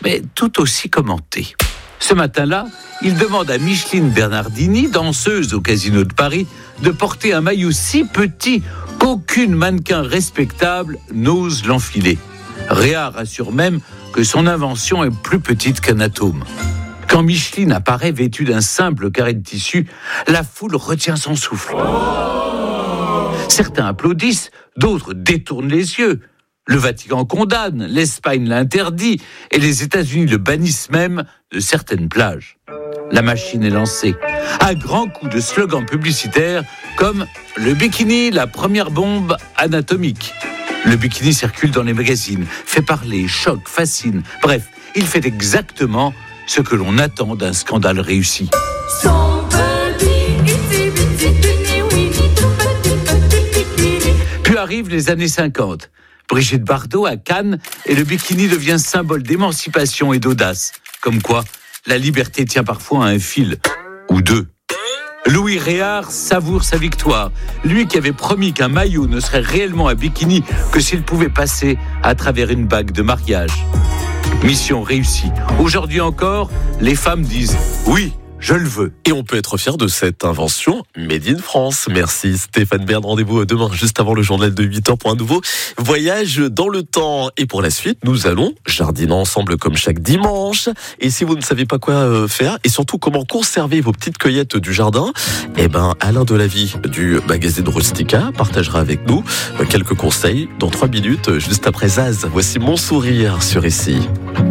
mais tout aussi commenté. Ce matin-là, il demande à Micheline Bernardini, danseuse au Casino de Paris, de porter un maillot si petit qu'aucune mannequin respectable n'ose l'enfiler. Réa rassure même que son invention est plus petite qu'un atome. Quand Micheline apparaît vêtue d'un simple carré de tissu, la foule retient son souffle. Certains applaudissent, d'autres détournent les yeux. Le Vatican condamne, l'Espagne l'interdit et les États-Unis le bannissent même de certaines plages. La machine est lancée, à grands coups de slogans publicitaires comme « Le bikini, la première bombe atomique ». Le bikini circule dans les magazines, fait parler, choque, fascine. Bref, il fait exactement ce que l'on attend d'un scandale réussi. Puis arrivent les années 50. Brigitte Bardot à Cannes et le bikini devient symbole d'émancipation et d'audace. Comme quoi, la liberté tient parfois à un fil, ou deux. Louis Réard savoure sa victoire. Lui qui avait promis qu'un maillot ne serait réellement un bikini que s'il pouvait passer à travers une bague de mariage. Mission réussie. Aujourd'hui encore, les femmes disent « oui ». Je le veux. Et on peut être fier de cette invention Made in France. Merci Stéphane Bern. Rendez-vous demain, juste avant le journal de 8h pour un nouveau voyage dans le temps. Et pour la suite, nous allons jardiner ensemble comme chaque dimanche. Et si vous ne savez pas quoi faire, et surtout comment conserver vos petites cueillettes du jardin, Alain Delavie du magazine Rustica partagera avec nous quelques conseils dans 3 minutes, juste après Zaz. Voici Mon Sourire sur ICI.